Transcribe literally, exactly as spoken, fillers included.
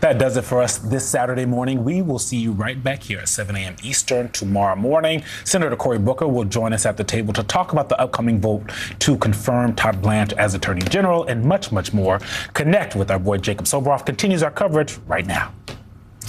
That does it for us this Saturday morning. We will see you right back here at seven a.m. Eastern tomorrow morning. Senator Cory Booker will join us at the table to talk about the upcoming vote to confirm Todd Blanche as Attorney General and much, much more. Connect with our boy Jacob Soboroff continues our coverage right now.